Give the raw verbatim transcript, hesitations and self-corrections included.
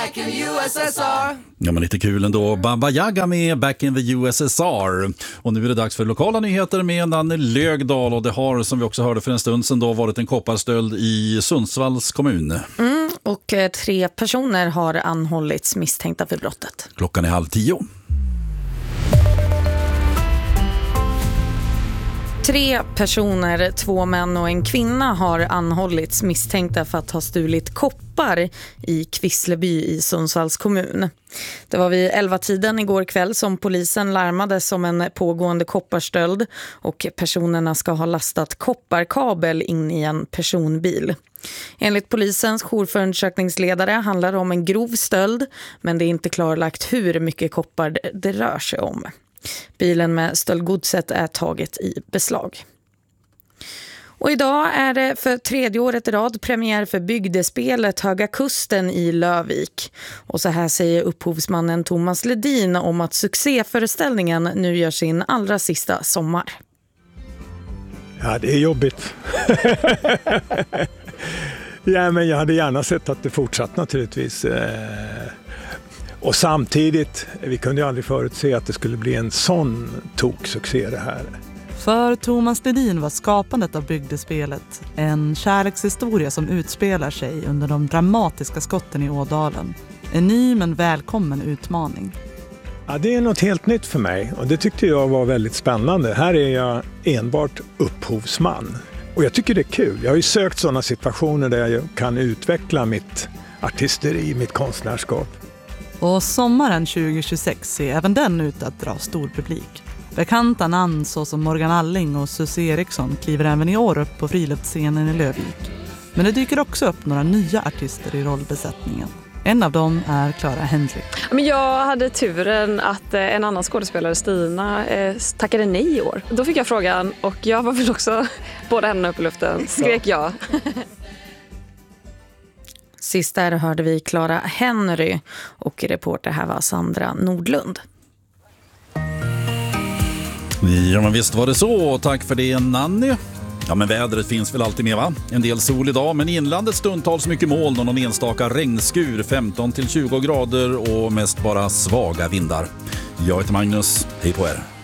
back in the U S S R. Ja, men lite kul ändå. Baba Yaga med Back in the U S S R. Och nu är det dags för lokala nyheter med Nanne Lögdal. Och det har, som vi också hörde för en stund sedan, då varit en kopparstöld i Sundsvalls kommun. Mm, och eh, tre personer har anhållits misstänkta för brottet. Klockan är halv tio. Tre personer, två män och en kvinna, har anhållits misstänkta för att ha stulit koppar i Kvissleby i Sundsvalls kommun. Det var vid elva-tiden igår kväll som polisen larmades om en pågående kopparstöld och personerna ska ha lastat kopparkabel in i en personbil. Enligt polisens jourförundersökningsledare handlar det om en grov stöld, men det är inte klarlagt hur mycket koppar det rör sig om. Bilen med stöldgodset är taget i beslag. Och idag är det för tredje året i rad premiär för bygdespelet Höga Kusten i Lövvik. Och så här säger upphovsmannen Thomas Ledin om att succéföreställningen nu gör sin allra sista sommar. Ja, det är jobbigt. Ja, men jag hade gärna sett att det fortsatt naturligtvis. Och samtidigt, vi kunde ju aldrig förutse att det skulle bli en sån toksuccé det här. För Thomas Ledin var skapandet av bygdespelet en kärlekshistoria som utspelar sig under de dramatiska skotten i Ådalen. En ny men välkommen utmaning. Ja, det är något helt nytt för mig och det tyckte jag var väldigt spännande. Här är jag enbart upphovsman och jag tycker det är kul. Jag har ju sökt sådana situationer där jag kan utveckla mitt artisteri, mitt konstnärskap. Och sommaren tjugo tjugosex ser även den ut att dra stor publik. Bekanta namn såsom Morgan Alling och Susie Eriksson kliver även i år upp på friluftsscenen i Lövvik. Men det dyker också upp några nya artister i rollbesättningen. En av dem är Clara Henry. Men jag hade turen att en annan skådespelare, Stina, tackade nej i år. Då fick jag frågan och jag var väl också båda händerna upp i luften. Skrek ja. Sist där hörde vi Clara Henry och reporter här var Sandra Nordlund. Ja, men visst var det så. Tack för det, Nanny. Ja, men vädret finns väl alltid med, va? En del sol idag, men i inlandet stundtals mycket moln och någon enstaka regnskur, femton till tjugo grader och mest bara svaga vindar. Jag heter Magnus, hej på er.